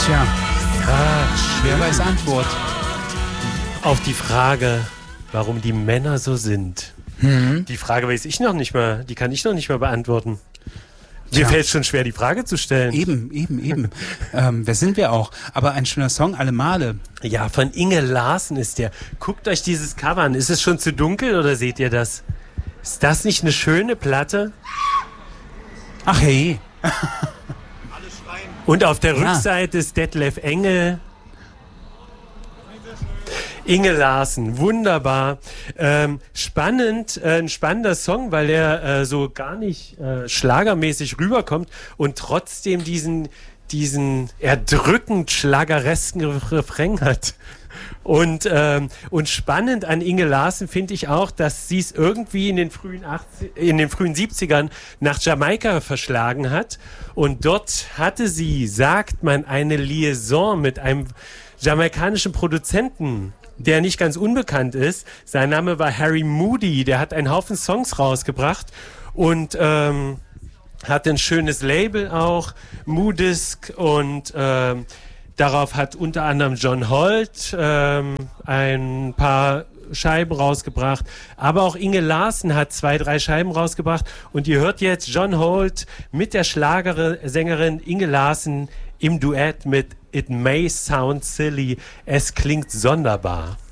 Tja, wer weiß Antwort? Auf die Frage, warum die Männer so sind. Die Frage weiß ich noch nicht mal, die kann ich noch nicht mal beantworten. Mir fällt es schon schwer, die Frage zu stellen. Eben. Wer sind wir auch? Aber ein schöner Song, alle Male. Ja, von Inge Larsen ist der. Guckt euch dieses Cover an. Ist es schon zu dunkel oder seht ihr das? Ist das nicht eine schöne Platte? Ach hey. Und auf der Rückseite ist Detlef Engel. Inge Larsen, wunderbar. Spannend, ein spannender Song, weil er so gar nicht schlagermäßig rüberkommt und trotzdem diesen erdrückend schlageresken Refrain hat. Und spannend an Inge Larsen finde ich auch, dass sie es irgendwie in den frühen 70ern nach Jamaika verschlagen hat. Und dort hatte sie, sagt man, eine Liaison mit einem jamaikanischen Produzenten, der nicht ganz unbekannt ist. Sein Name war Harry Moody, der hat einen Haufen Songs rausgebracht und hat ein schönes Label auch, Moodisc, und darauf hat unter anderem John Holt ein paar Scheiben rausgebracht, aber auch Inge Larsen hat 2, 3 Scheiben rausgebracht und ihr hört jetzt John Holt mit der Schlagersängerin Inge Larsen im Duett mit It May Sound Silly, es klingt sonderbar.